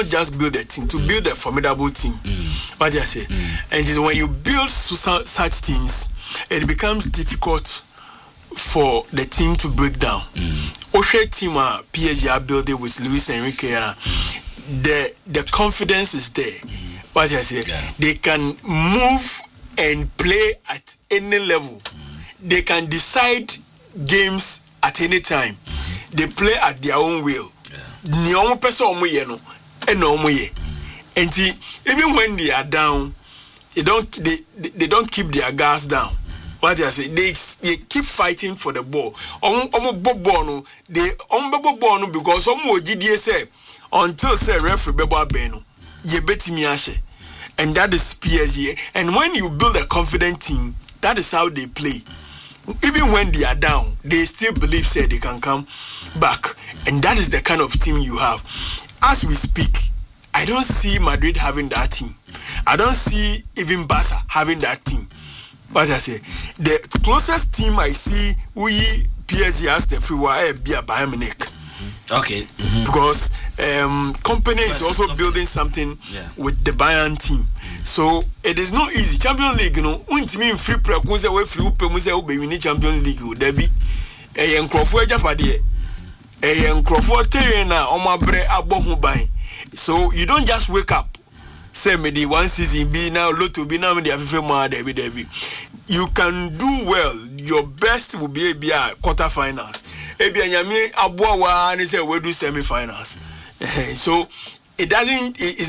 just build a team, to build a formidable team. What I say, and it is when you build such teams, it becomes difficult for the team to break down. Oshe team PSG are building with Luis Enrique, the confidence is there. What I say, they can move and play at any level. They can decide games at any time. They play at their own will. And even when they are down, they don't keep their guards down. What I say, they keep fighting for the ball. They because say until say referee bebo beno ye betimi ashe. And that is PSG. And when you build a confident team, that is how they play. Even when they are down, they still believe say they can come back. And that is the kind of team you have. As we speak, I don't see Madrid having that team. I don't see even Barca having that team. What I say, the closest team I see, we PSG has the free be a Bayern Munich. Okay. Because company is also building something with the Bayern team. So it is not easy. Champions League, you know, ultimately free prep, we say we free up, we say we win Champions League. Debbie, a Crawford Japadi, a Crawford Terrina, Omabre Abohu Bain. So you don't just wake up. Say me the one season be now lot to be now me the Debbie. You can do well. Your best will be a quarterfinals. Ebi anyame aboa and say we do semi-finals. So it's